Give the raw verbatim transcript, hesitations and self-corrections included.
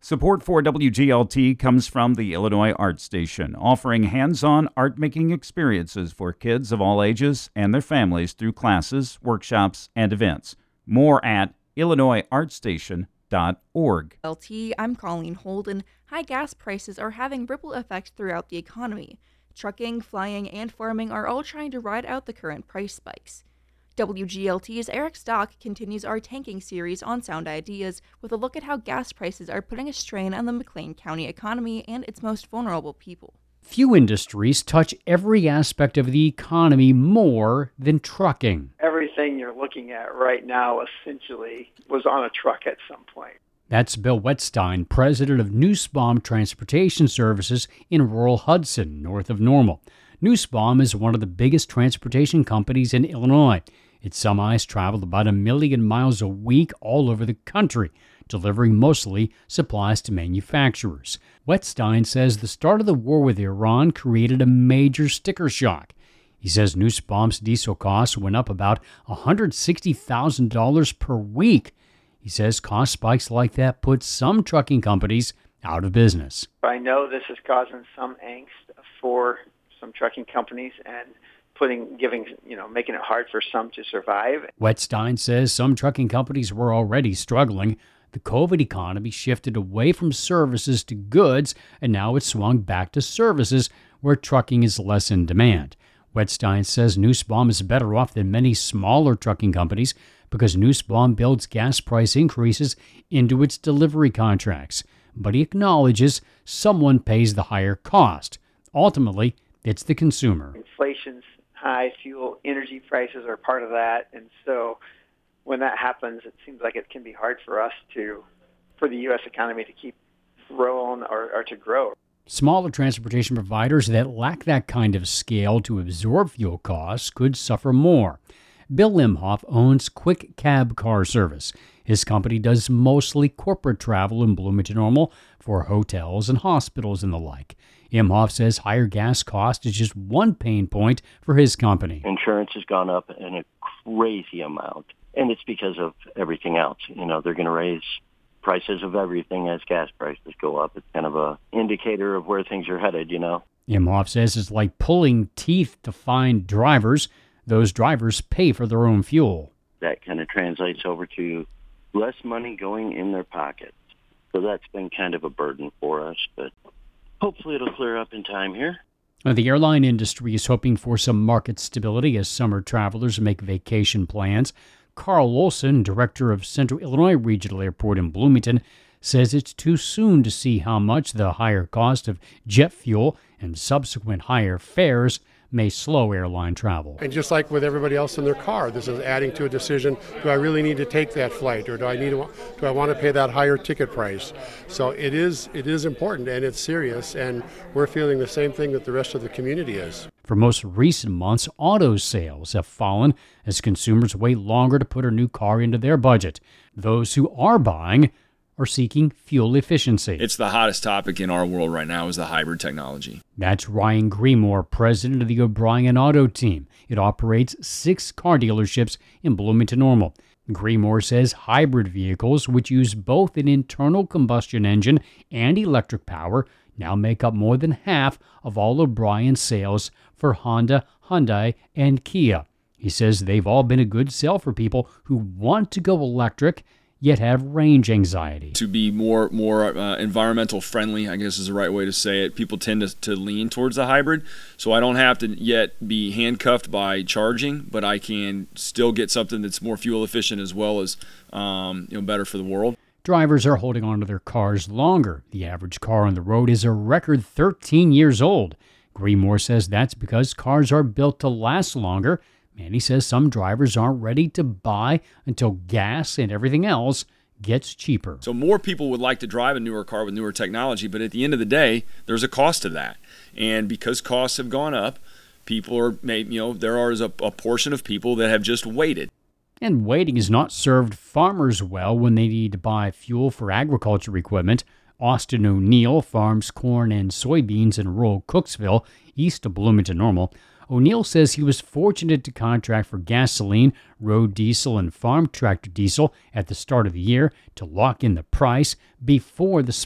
Support for W G L T comes from the Illinois Art Station, offering hands-on art-making experiences for kids of all ages and their families through classes, workshops, and events. More at illinois art station dot org. L T, I'm Colleen Holden. High gas prices are having ripple effects throughout the economy. Trucking, flying, and farming are all trying to ride out the current price spikes. W G L T's Eric Stock continues our tanking series on Sound Ideas with a look at how gas prices are putting a strain on the McLean County economy and its most vulnerable people. Few industries touch every aspect of the economy more than trucking. Everything you're looking at right now essentially was on a truck at some point. That's Bill Wettstein, president of Nussbaum Transportation Services in rural Hudson, north of Normal. Nussbaum is one of the biggest transportation companies in Illinois. Its semis travel about a million miles a week all over the country, delivering mostly supplies to manufacturers. Wettstein says the start of the war with Iran created a major sticker shock. He says Nussbaum's diesel costs went up about one hundred sixty thousand dollars per week. He says cost spikes like that put some trucking companies out of business. I know this is causing some angst for some trucking companies and putting, giving, you know, making it hard for some to survive. Wettstein says some trucking companies were already struggling. The COVID economy shifted away from services to goods, and now it's swung back to services where trucking is less in demand. Wettstein says Nussbaum is better off than many smaller trucking companies because Nussbaum builds gas price increases into its delivery contracts. But he acknowledges someone pays the higher cost. Ultimately, it's the consumer. Inflation's high, fuel, energy prices are part of that. And so when that happens, it seems like it can be hard for us to, for the U S economy to keep growing or, or to grow. Smaller transportation providers that lack that kind of scale to absorb fuel costs could suffer more. Bill Imhoff owns Quick Cab Car Service. His company does mostly corporate travel in Bloomington Normal for hotels and hospitals and the like. Imhoff says higher gas cost is just one pain point for his company. Insurance has gone up in a crazy amount, and it's because of everything else. You know, they're going to raise prices of everything as gas prices go up. It's kind of a indicator of where things are headed, you know. Imhoff says it's like pulling teeth to find drivers. Those drivers pay for their own fuel. That kind of translates over to less money going in their pockets. So that's been kind of a burden for us, but hopefully it'll clear up in time here. The airline industry is hoping for some market stability as summer travelers make vacation plans. Carl Olson, director of Central Illinois Regional Airport in Bloomington, says it's too soon to see how much the higher cost of jet fuel and subsequent higher fares may slow airline travel. And just like with everybody else in their car, this is adding to a decision, do I really need to take that flight, or do I need to, do I want to pay that higher ticket price? So it is it is important, and it's serious, and we're feeling the same thing that the rest of the community is. For most recent months, auto sales have fallen as consumers wait longer to put a new car into their budget. Those who are buying are seeking fuel efficiency. It's the hottest topic in our world right now is the hybrid technology. That's Ryan Greenmore, president of the O'Brien Auto Team. It operates six car dealerships in Bloomington Normal. Greenmore says hybrid vehicles, which use both an internal combustion engine and electric power, now make up more than half of all O'Brien sales for Honda, Hyundai, and Kia. He says they've all been a good sell for people who want to go electric yet have range anxiety. To be more more uh, environmental friendly, I guess is the right way to say it, people tend to, to lean towards the hybrid. So I don't have to yet be handcuffed by charging, but I can still get something that's more fuel efficient as well as um, you know better for the world. Drivers are holding on to their cars longer. The average car on the road is a record thirteen years old. Greenmore says that's because cars are built to last longer. And he says some drivers aren't ready to buy until gas and everything else gets cheaper. So more people would like to drive a newer car with newer technology, but at the end of the day, there's a cost to that. And because costs have gone up, people are, you know, there is a, a portion of people that have just waited. And waiting has not served farmers well when they need to buy fuel for agriculture equipment. Austin O'Neill farms corn and soybeans in rural Cooksville, east of Bloomington Normal. O'Neill says he was fortunate to contract for gasoline, road diesel, and farm tractor diesel at the start of the year to lock in the price before the